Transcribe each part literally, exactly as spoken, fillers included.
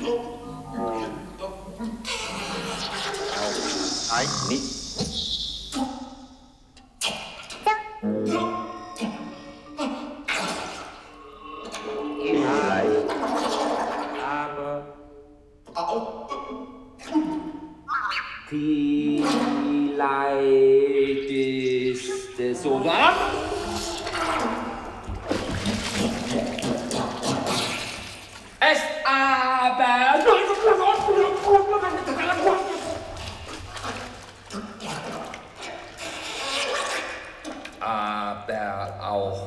Nein, nicht. Vielleicht. Aber. Vielleicht ist es sogar. Es aber. Aber auch.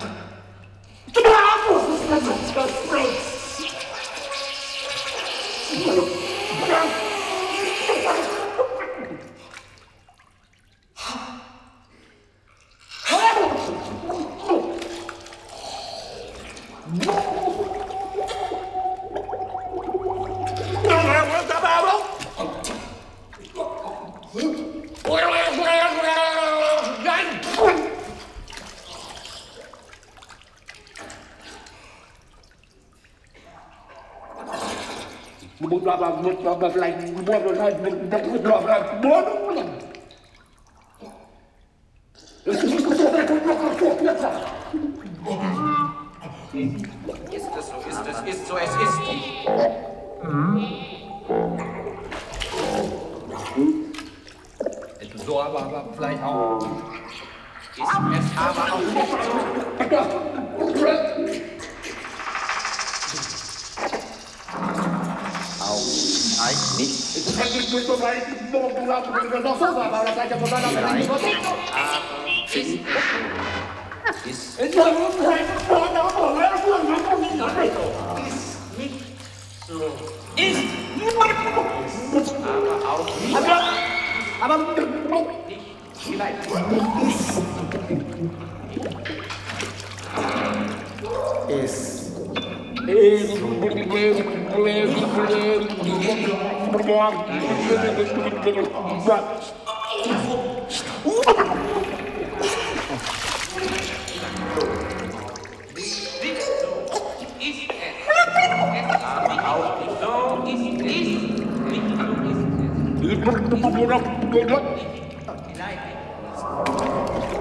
Ist es so, ist es, ist so, es ist nicht. So, aber, aber vielleicht auch. Ist es aber auch nicht so. Auch nein, nicht. Ist, ist, ist nicht so. Ist aber auch nicht. Aber nicht vielleicht. Ist. Ist. Auch nicht so ist es. Nicht so ist es.